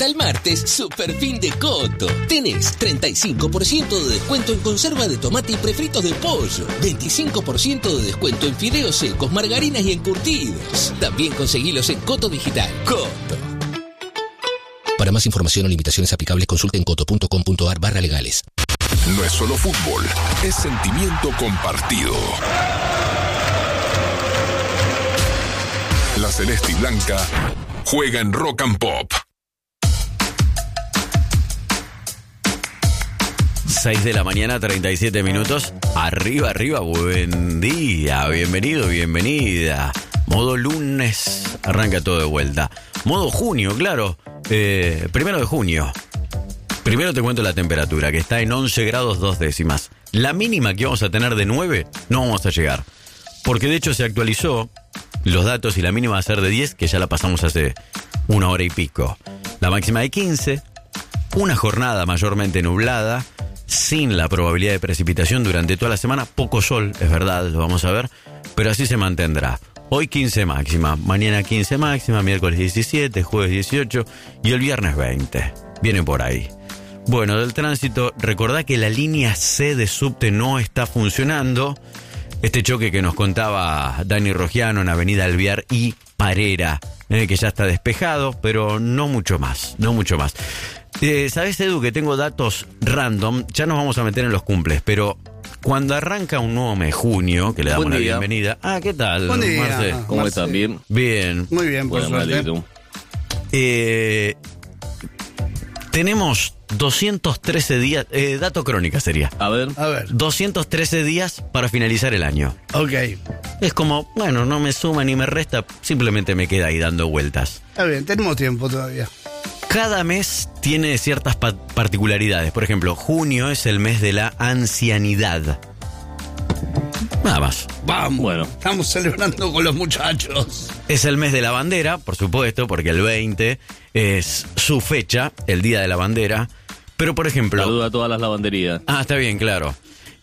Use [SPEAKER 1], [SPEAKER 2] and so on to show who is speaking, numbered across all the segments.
[SPEAKER 1] hasta el martes, super fin de Coto. Tenés 35% de descuento en conserva de tomate y prefritos de pollo. 25% de descuento en fideos secos, margarinas y encurtidos. También conseguilos en Coto Digital. Coto. Para más información o limitaciones aplicables, consulten coto.com.ar/legales.
[SPEAKER 2] No es solo fútbol, es sentimiento compartido. La celeste y blanca juega en Rock and Pop.
[SPEAKER 3] 6 de la mañana, 37 minutos. Arriba, buen día. Bienvenido, bienvenida. Modo lunes, arranca todo de vuelta. Modo junio, claro. 1 de junio. Primero te cuento la temperatura, que está en 11 grados 2 décimas. La mínima que vamos a tener de 9, no vamos a llegar. Porque de hecho se actualizó los datos y la mínima va a ser de 10, que ya la pasamos hace 1 hora y pico. La máxima de 15, una jornada mayormente nublada, sin la probabilidad de precipitación durante toda la semana. Poco sol, es verdad, lo vamos a ver, pero así se mantendrá. Hoy 15 máxima, mañana 15 máxima, miércoles 17, jueves 18 y el viernes 20. Viene por ahí. Bueno, del tránsito, recordá que la línea C de subte no está funcionando. Este choque que nos contaba Dani Rogiano en Avenida Alvear y Parera, que ya está despejado, pero no mucho más. ¿Sabés, Edu, que tengo datos random? Ya nos vamos a meter en los cumples, pero cuando arranca un nuevo mes, junio, que le damos la bienvenida. ¿Qué tal,
[SPEAKER 4] Buen día,
[SPEAKER 3] Marce?
[SPEAKER 5] ¿Cómo están? ¿Bien?
[SPEAKER 3] Bien.
[SPEAKER 4] Muy bien, por suerte.
[SPEAKER 3] Tenemos 213 días, dato crónica sería.
[SPEAKER 5] A ver.
[SPEAKER 3] 213 días para finalizar el año.
[SPEAKER 4] Ok.
[SPEAKER 3] Es como, bueno, no me suma ni me resta, simplemente me queda ahí dando vueltas.
[SPEAKER 4] Está bien, tenemos tiempo todavía.
[SPEAKER 3] Cada mes tiene ciertas particularidades. Por ejemplo, junio es el mes de la ancianidad. Nada más.
[SPEAKER 4] Vamos.
[SPEAKER 5] Bueno.
[SPEAKER 4] Estamos celebrando con los muchachos.
[SPEAKER 3] Es el mes de la bandera, por supuesto, porque el 20 es su fecha, el Día de la Bandera. Pero, por ejemplo...
[SPEAKER 5] Saluda a todas las lavanderías.
[SPEAKER 3] Está bien, claro.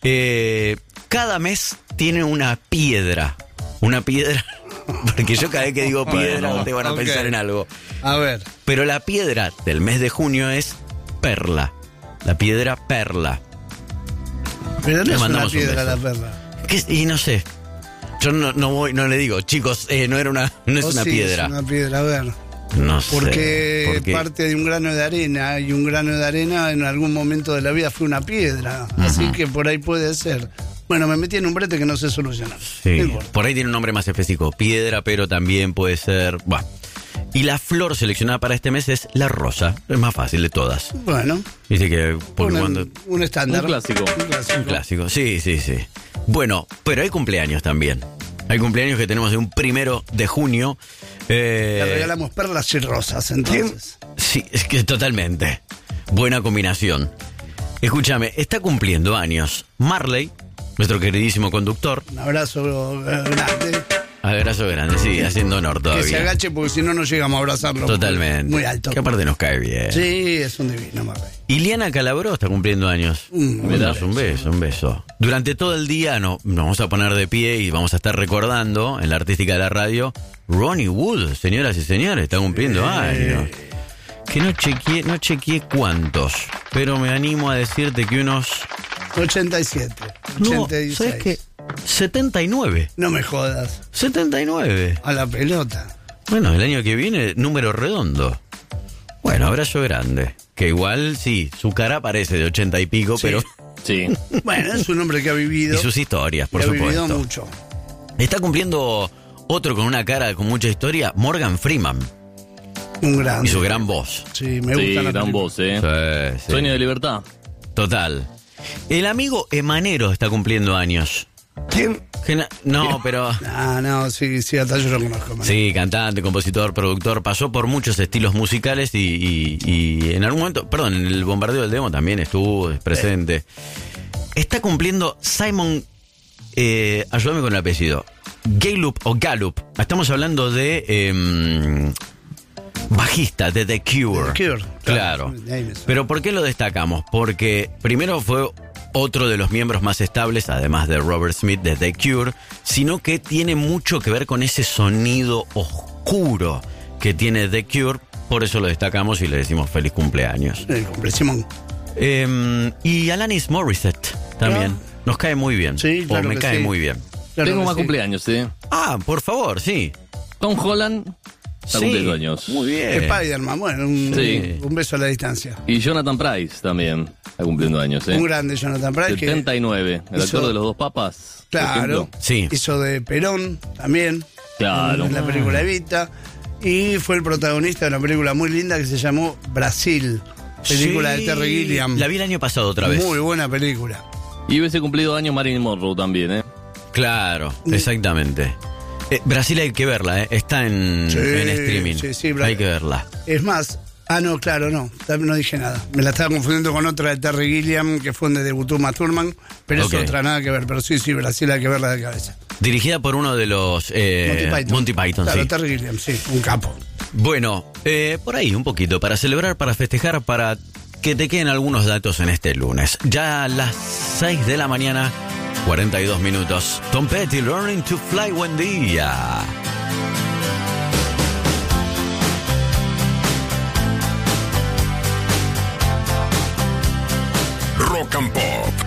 [SPEAKER 3] Cada mes tiene una piedra. Una piedra... Porque yo cada vez que digo piedra, te van a pensar en algo.
[SPEAKER 4] A ver.
[SPEAKER 3] Pero la piedra del mes de junio es perla. La piedra perla.
[SPEAKER 4] Pero no
[SPEAKER 3] Le
[SPEAKER 4] es una
[SPEAKER 3] mandamos un
[SPEAKER 4] piedra
[SPEAKER 3] beso.
[SPEAKER 4] la perla.
[SPEAKER 3] Y no sé. Yo no le digo, chicos, no es una
[SPEAKER 4] Sí,
[SPEAKER 3] piedra.
[SPEAKER 4] Es una piedra, a ver.
[SPEAKER 3] No sé.
[SPEAKER 4] Porque parte de un grano de arena, y un grano de arena en algún momento de la vida fue una piedra. Así que por ahí puede ser. Bueno, me metí en un brete que no sé solucionar.
[SPEAKER 3] Sí,
[SPEAKER 4] No importa.
[SPEAKER 3] por ahí tiene un nombre más específico. Piedra, pero también puede ser... Bueno. Y la flor seleccionada para este mes es la rosa. Es más fácil de todas.
[SPEAKER 4] Bueno.
[SPEAKER 3] Dice que... Porque
[SPEAKER 4] un estándar.
[SPEAKER 5] Un clásico.
[SPEAKER 3] Un clásico, sí. Bueno, pero hay cumpleaños también. Hay cumpleaños que tenemos de un 1 de junio.
[SPEAKER 4] Le regalamos perlas y rosas, entonces.
[SPEAKER 3] Sí, es que totalmente. Buena combinación. Escúchame, está cumpliendo años Marley, nuestro queridísimo conductor.
[SPEAKER 4] Un abrazo grande.
[SPEAKER 3] Abrazo grande, sí, haciendo honor todavía.
[SPEAKER 4] Que se agache porque si no, no llegamos a abrazarlo.
[SPEAKER 3] Totalmente.
[SPEAKER 4] Muy alto.
[SPEAKER 3] Que aparte nos cae bien.
[SPEAKER 4] Sí, es un divino, Marley.
[SPEAKER 3] Iliana Calabró está cumpliendo años. Un beso. Durante todo el día nos vamos a poner de pie y vamos a estar recordando en la artística de la radio Ronnie Wood, señoras y señores, está cumpliendo años. Que no chequeé cuántos, pero me animo a decirte que unos...
[SPEAKER 4] 87,
[SPEAKER 3] No,
[SPEAKER 4] 86.
[SPEAKER 3] ¿sabes qué? 79.
[SPEAKER 4] No me jodas.
[SPEAKER 3] 79.
[SPEAKER 4] A la pelota.
[SPEAKER 3] Bueno, el año que viene, número redondo. Bueno, abrazo grande. Que igual, sí, su cara parece de 80 y pico,
[SPEAKER 4] Sí.
[SPEAKER 3] pero...
[SPEAKER 5] Sí.
[SPEAKER 4] Bueno, es un hombre que ha vivido.
[SPEAKER 3] Y sus historias, por
[SPEAKER 4] que
[SPEAKER 3] supuesto.
[SPEAKER 4] ha vivido mucho.
[SPEAKER 3] Está cumpliendo otro con una cara con mucha historia, Morgan Freeman.
[SPEAKER 4] Un gran.
[SPEAKER 3] Y su gran voz.
[SPEAKER 4] Sí, me gusta
[SPEAKER 5] Sí,
[SPEAKER 4] la
[SPEAKER 5] gran
[SPEAKER 4] película.
[SPEAKER 5] voz, ¿eh?
[SPEAKER 3] Sí.
[SPEAKER 5] Sueño de libertad.
[SPEAKER 3] Total. El amigo Emanero está cumpliendo años.
[SPEAKER 4] ¿Quién?
[SPEAKER 3] No, pero...
[SPEAKER 4] No, sí, hasta yo lo conozco. Man.
[SPEAKER 3] Sí, cantante, compositor, productor, pasó por muchos estilos musicales y en algún momento, perdón, en el bombardeo del demo también estuvo presente. Está cumpliendo Simon, ayúdame con el apellido, Gallup. Estamos hablando de bajista de The Cure.
[SPEAKER 4] The Cure,
[SPEAKER 3] Claro. Pero ¿por qué lo destacamos? Porque primero fue otro de los miembros más estables, además de Robert Smith de The Cure, sino que tiene mucho que ver con ese sonido oscuro que tiene The Cure, por eso lo destacamos y le decimos feliz cumpleaños.
[SPEAKER 4] El cumple Simón.
[SPEAKER 3] Y Alanis Morissette también. Nos cae muy bien.
[SPEAKER 4] Sí, claro
[SPEAKER 3] o me
[SPEAKER 4] que
[SPEAKER 3] cae
[SPEAKER 4] sí.
[SPEAKER 3] muy bien.
[SPEAKER 4] Claro
[SPEAKER 5] Tengo
[SPEAKER 4] que
[SPEAKER 5] más
[SPEAKER 4] sí.
[SPEAKER 5] cumpleaños, ¿sí?
[SPEAKER 3] Ah, por favor, sí.
[SPEAKER 5] Tom Holland está cumpliendo años.
[SPEAKER 3] Muy bien.
[SPEAKER 4] Spider-Man, bueno,
[SPEAKER 5] Sí.
[SPEAKER 4] un beso a la distancia.
[SPEAKER 5] Y Jonathan Price también está cumpliendo años, ¿sí?
[SPEAKER 4] Un grande Jonathan Price. que
[SPEAKER 5] 79, el
[SPEAKER 4] hizo-
[SPEAKER 5] actor de Los Dos Papas. por
[SPEAKER 4] Claro.
[SPEAKER 5] ejemplo.
[SPEAKER 3] Sí.
[SPEAKER 4] Hizo de Perón también.
[SPEAKER 5] Claro.
[SPEAKER 4] En la película Evita. Y fue el protagonista de una película muy linda que se llamó Brasil. Película
[SPEAKER 3] Sí.
[SPEAKER 4] de Terry Gilliam.
[SPEAKER 3] La vi el año pasado otra vez.
[SPEAKER 4] Muy buena película.
[SPEAKER 5] Y hubiese cumplido años Marilyn Monroe también, ¿eh?
[SPEAKER 3] Claro, exactamente. Brasil hay que verla, está en
[SPEAKER 4] Sí,
[SPEAKER 3] streaming.
[SPEAKER 4] sí,
[SPEAKER 3] hay que verla.
[SPEAKER 4] Es más, no, claro, no dije nada. Me la estaba confundiendo con otra de Terry Gilliam, que fue donde debutó Uma Thurman, pero
[SPEAKER 3] Ok.
[SPEAKER 4] es otra, nada que ver. Pero sí, Brasil hay que verla de cabeza.
[SPEAKER 3] Dirigida por uno de los Monty Python,
[SPEAKER 4] Claro,
[SPEAKER 3] sí.
[SPEAKER 4] Terry Gilliam, sí, un capo.
[SPEAKER 3] Bueno, por ahí un poquito, para celebrar, para festejar, para que te queden algunos datos en este lunes. Ya a las 6 de la mañana, 42 minutos. Tom Petty, Learning to Fly, buen día.
[SPEAKER 2] Rock and Pop.